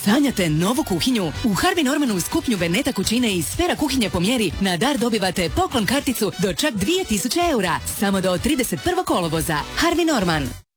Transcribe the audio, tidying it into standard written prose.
Sanjate novu kuhinju? U Harvey Normanu uz kupnju Beneta kućine i Sfera kuhinje po mjeri na dar dobivate poklon karticu do čak 2000 eura. Samo do 31. kolovoza. Harvey Norman.